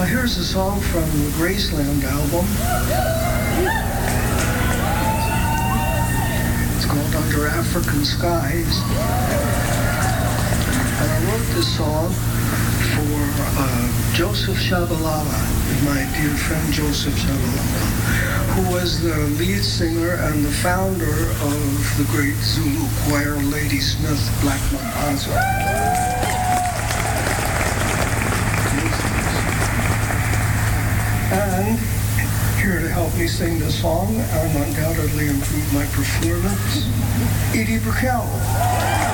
Now here's a song from the Graceland album. It's called Under African Skies. And I wrote this song for Joseph Shabalala, my dear friend Joseph Shabalala, who was the lead singer and the founder of the great Zulu choir, Lady Smith Black Mambazo. And here to help me sing this song and undoubtedly improve my performance, Edie Brickell.